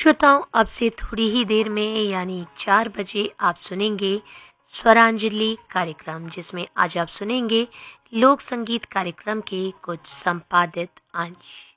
श्रोताओं, अब से थोड़ी ही देर में यानी 4 बजे आप सुनेंगे स्वरांजलि कार्यक्रम, जिसमें आज आप सुनेंगे लोक संगीत कार्यक्रम के कुछ संपादित अंश।